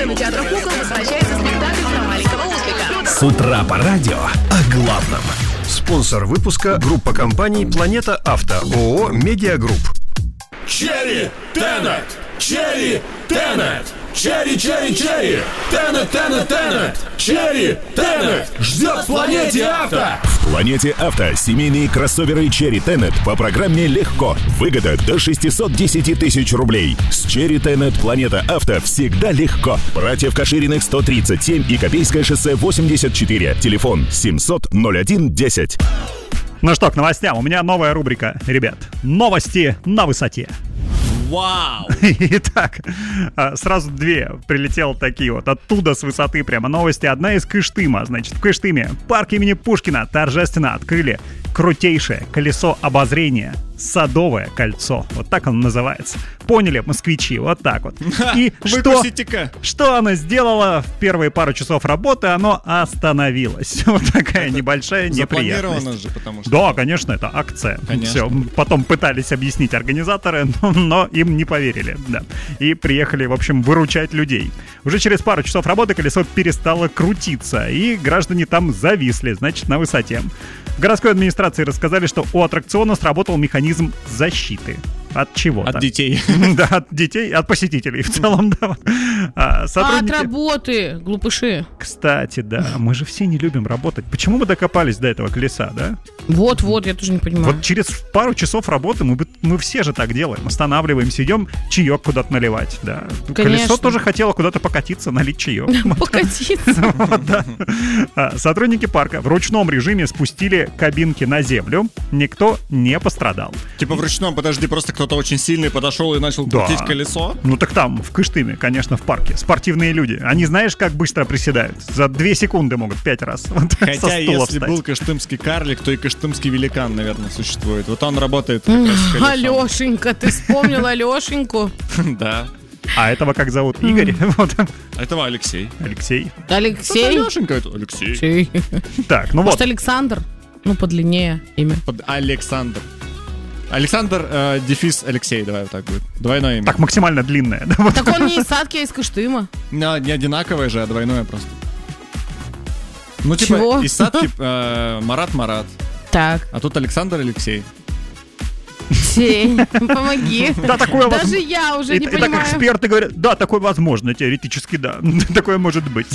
кинотеатра «Кукол» возвращается спектакль про маленького ослика. С утра по радио о главном. Спонсор выпуска — группа компаний «Планета Авто», ООО «Медиагрупп». Черри Тенет! Черри Тенет! Черри, черри, черри! Тенет, Тенет, Тенет! Черри Тенет! Ждет в «Планете Авто». В «Планете Авто» семейные кроссоверы Черри Тенет по программе «Легко». Выгода до 610 тысяч рублей. С Черри Тенет «Планета Авто» всегда легко. Братьев Кашириных 137 и Копейское шоссе 84. Телефон 700-01-10. Ну что, к новостям. У меня новая рубрика, ребят. Новости на высоте. Вау! Итак, сразу две прилетело такие вот оттуда с высоты прямо новости. Одна из Кыштыма. Значит, в Кыштыме парк имени Пушкина торжественно открыли крутейшее колесо обозрения «Садовое кольцо». Вот так оно называется. Поняли, москвичи? Вот так вот. И что оно сделало в первые пару часов работы? Оно остановилось. Вот такая небольшая неприятность. Запланировано же, потому что... Да, конечно, это акция. Все. Потом пытались объяснить организаторы, но им не поверили. Да. И приехали, в общем, выручать людей. Уже через пару часов работы колесо перестало крутиться, и граждане там зависли, значит, на высоте. В городской администрации рассказали, что у аттракциона сработал механизм защиты. От чего-то. От детей. Да, от детей, от посетителей в целом, да. От работы, глупыши. Кстати, да, мы же все не любим работать. Почему мы докопались до этого колеса, да? Вот, я тоже не понимаю. Вот через пару часов работы мы все же так делаем. Останавливаемся, идем чаек куда-то наливать, да. Конечно. Колесо тоже хотело куда-то покатиться, налить чаек. Покатиться. Сотрудники парка в ручном режиме спустили кабинки на землю. Никто не пострадал. Типа в ручном, подожди, просто кто-то очень сильный подошел и начал крутить колесо? Ну так там, в Кыштыме, конечно, в парке. Спортивные люди. Они знаешь, как быстро приседают? За 2 секунды могут 5 раз. Хотя если был кыштымский карлик, то и кыштымский великан, наверное, существует. Вот он работает как раз с колесом. Алешенька, ты вспомнил Алешеньку? Да. А этого как зовут? Игорь? Этого Алексей. Алексей? Алешенька, это Алексей. Так, ну вот. Может, Александр? Ну, подлиннее имя. Под Александр. Александр, дефис Алексей, давай вот так будет. Двойное имя. Так максимально длинное. Так он не из Садки, а из Кыштыма. Не одинаковое же, а двойное просто. Ну, типа, Чего? из Садки Марат. Так. А тут Александр Алексей. Сень, помоги. Да, такое даже я уже не понимаю. И так эксперты говорят, да, такое возможно, теоретически, да. Такое может быть.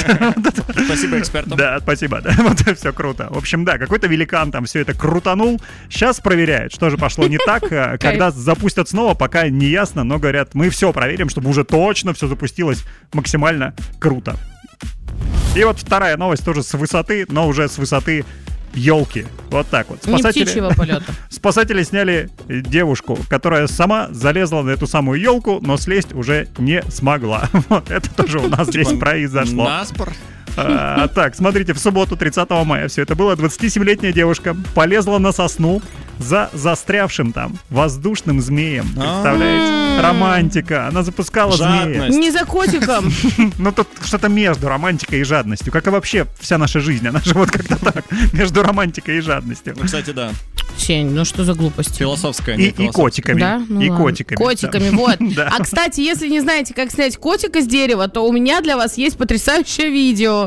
Спасибо экспертам. Да, спасибо, да. Вот все круто. В общем, да, какой-то великан там все это крутанул. Сейчас проверяют, что же пошло не так. Когда запустят снова, пока не ясно, но говорят, мы все проверим, чтобы уже точно все запустилось максимально круто. И вот вторая новость тоже с высоты, но уже с высоты елки. Вот так вот. Не птичьего полета. Спасатели сняли девушку, которая сама залезла на эту самую елку, но слезть уже не смогла. Вот это тоже у нас здесь произошло. Наспор. Так, смотрите, в субботу, 30 мая все это было. 27-летняя девушка полезла на сосну за застрявшим там воздушным змеем. Представляете? Романтика. Она запускала змея. Не за котиком. Ну тут что-то между романтикой и жадностью. Как и вообще вся наша жизнь. Она же вот как-то так. Между романтикой и жадностью. Ну, кстати, да. Сень, ну что за глупости? Философская, не философская. И котиками. Да? Ну, и ладно. котиками. Котиками, вот. А, кстати, если не знаете, как снять котика с дерева, то у меня для вас есть потрясающее видео.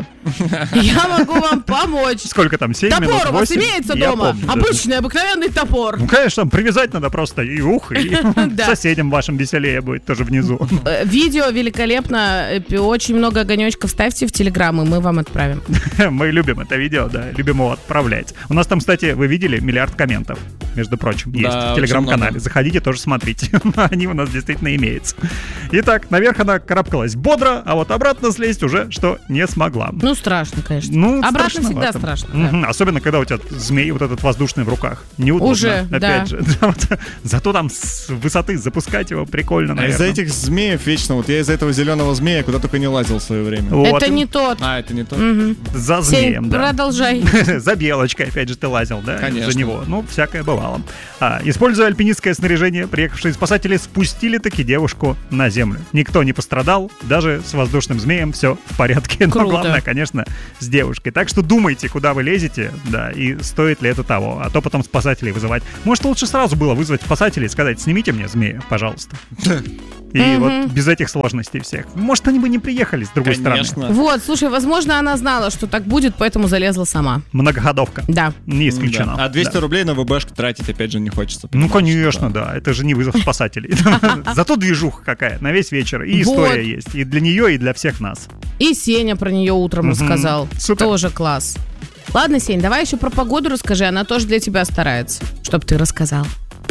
Я могу вам помочь. Сколько там, 7 минут, 8? Топор у вас имеется дома? Обычный, обыкновенный топор. Ну, конечно, там привязать надо просто и соседям вашим веселее будет тоже внизу. Видео великолепно. Очень много огонечков ставьте в Телеграм, и мы вам отправим. Мы любим это видео, да, любим его отправлять. У нас там, кстати, вы видели, 1 миллиард комментов, между прочим, есть в Телеграм-канале. Заходите, тоже смотрите. Они у нас действительно имеются. Итак, наверх она карабкалась бодро, а вот обратно слезть уже что не смогла. Ну, страшно, конечно. Обратно всегда страшно. Да. Особенно, когда у тебя змей вот этот воздушный в руках. Неудобно, уже, опять же. Зато там с высоты запускать его прикольно, наверное. А из-за этих змеев вечно, вот я из-за этого зеленого змея куда только не лазил в свое время. Вот. Это не тот. А, это не тот. За змеем, да. Продолжай. За белочкой, опять же, ты лазил, да? Конечно. За него. Ну, всякое бывало. Используя альпинистское снаряжение, приехавшие спасатели спустили таки девушку на землю. Никто не пострадал, даже с воздушным змеем все в порядке. Но главное, конечно, с девушкой. Так что думайте, куда вы лезете, да, и стоит ли это того. А то потом спасателей вызывать. Может, лучше сразу было вызвать спасателей и сказать: снимите мне змея, пожалуйста. И вот без этих сложностей всех. Может, они бы не приехали с другой стороны. Вот, слушай, возможно, она знала, что так будет, поэтому залезла сама. Многоходовка. Да. Не исключено. Да. А 200 рублей на ВБшку тратить, опять же, не хочется. Ну, конечно, да. Это же не вызов спасателей. Зато движуха какая на весь вечер. И история есть. И для нее, и для всех нас. И Сеня про нее утром рассказал. Супер. Тоже класс. Ладно, Сень, давай еще про погоду расскажи. Она тоже для тебя старается, чтобы ты рассказал.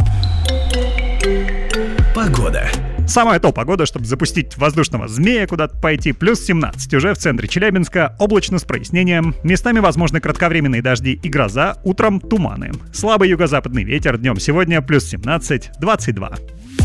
Погода. Самая то погода, чтобы запустить воздушного змея куда-то пойти. Плюс 17 уже в центре Челябинска. Облачно с прояснением. Местами возможны кратковременные дожди и гроза. Утром туманы. Слабый юго-западный ветер. Днем сегодня плюс 17, 22.